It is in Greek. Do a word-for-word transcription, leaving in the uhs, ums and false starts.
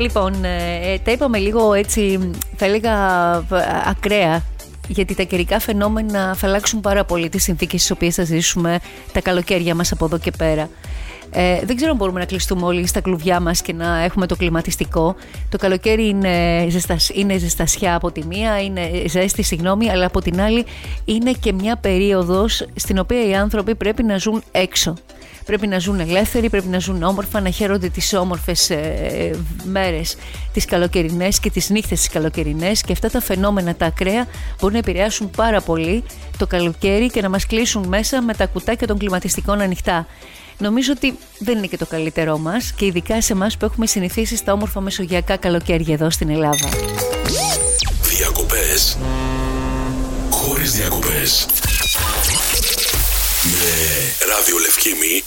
Λοιπόν, ε, τα είπαμε λίγο έτσι, θα έλεγα ακραία, γιατί τα καιρικά φαινόμενα θα αλλάξουν πάρα πολύ τις συνθήκες στις οποίες θα ζήσουμε τα καλοκαίρια μας από εδώ και πέρα. Ε, δεν ξέρω αν μπορούμε να κλειστούμε όλοι στα κλουβιά μας και να έχουμε το κλιματιστικό. Το καλοκαίρι είναι, ζεστασ... είναι ζεστασιά από τη μία, είναι ζέστη, συγγνώμη, αλλά από την άλλη είναι και μια περίοδος στην οποία οι άνθρωποι πρέπει να ζουν έξω. Πρέπει να ζουν ελεύθεροι, πρέπει να ζουν όμορφα, να χαίρονται τις όμορφες ε, μέρες τις καλοκαιρινές και τις νύχτες τις καλοκαιρινές, και αυτά τα φαινόμενα τα ακραία μπορούν να επηρεάσουν πάρα πολύ το καλοκαίρι και να μας κλείσουν μέσα με τα κουτάκια των κλιματιστικών ανοιχτά. Νομίζω ότι δεν είναι και το καλύτερό μας, και ειδικά σε εμάς που έχουμε συνηθίσει στα όμορφα μεσογειακά καλοκαίρια εδώ στην Ελλάδα. Διακοπές χωρίς διακοπές με Ράδιο Λευκήμη